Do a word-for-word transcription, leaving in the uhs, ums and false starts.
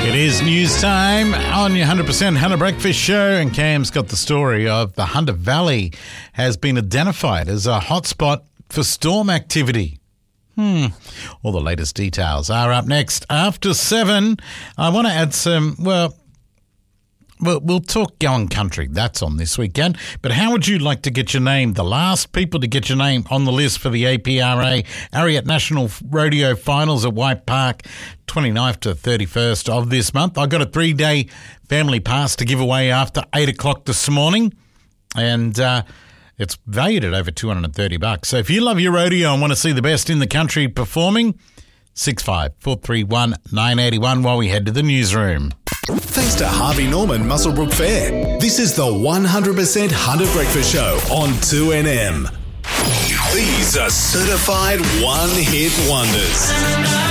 It is news time on your one hundred percent Hunter Breakfast Show, and Cam's got the story of the Hunter Valley has been identified as a hotspot for storm activity. Hmm. All the latest details are up next after seven. I want to add some, well, Well, we'll talk Going Country. That's on this weekend. But how would you like to get your name? The last people to get your name on the list for the A P R A Ariat National Rodeo Finals at White Park, twenty-ninth to thirty-first of this month. I got a three-day family pass to give away after eight o'clock this morning, and uh, it's valued at over two hundred thirty bucks. So if you love your rodeo and want to see the best in the country performing, six five four three one nine eight one while we head to the newsroom. Thanks to Harvey Norman Muswellbrook Fair. This is the one hundred percent Hunter Breakfast Show on two N M. These are certified one-hit wonders.